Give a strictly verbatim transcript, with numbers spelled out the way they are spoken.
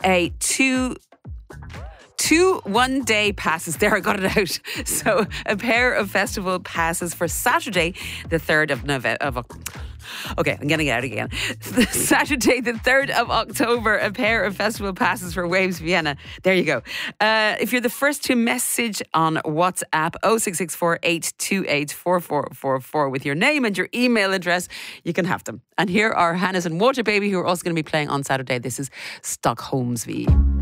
a two... Two one-day passes. There, I got it out. So a pair of festival passes for Saturday, the third of November. Of, okay, I'm getting it out again. Saturday, the third of October, a pair of festival passes for Waves Vienna. There you go. Uh, if you're the first to message on WhatsApp oh six six four, eight two eight, four four four four with your name and your email address, you can have them. And here are Hannes and Water Baby, who are also going to be playing on Saturday. This is Stockholmsvy.